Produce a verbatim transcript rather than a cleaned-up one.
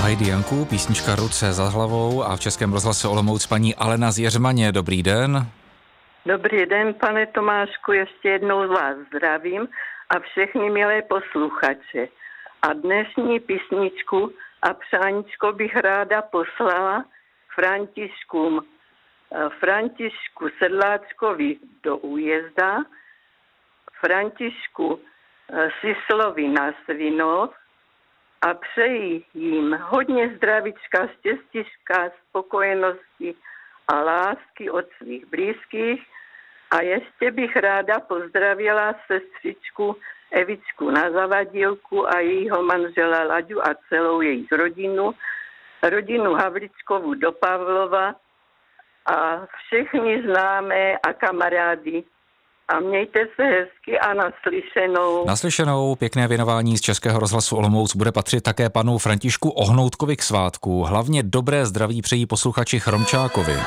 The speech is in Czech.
Heidi Janku, písnička Ruce za hlavou a v Českém rozhlase Olomouc paní Alena z Jeřmaně. Dobrý den. Dobrý den, pane Tomášku, ještě jednou vás zdravím a všechny milé posluchače. A dnešní písničku a přáníčko bych ráda poslala Františkům. Františku Sedláčkovi do újezda, Františku Sislovi na Svinov a přeji jim hodně zdravíčka, štěstíčka, spokojenosti a lásky od svých blízkých. A ještě bych ráda pozdravila sestřičku Evičku na Zavadilku a jejího manžela Laďu a celou jejich rodinu, rodinu Havličkovu do Pavlova a všechny známé a kamarády. A mějte se hezky a naslyšenou. Naslyšenou, pěkné věnování z Českého rozhlasu Olomouc bude patřit také panu Františku Ohnoutkovi k svátku. Hlavně dobré zdraví přejí posluchači Chromčákovi.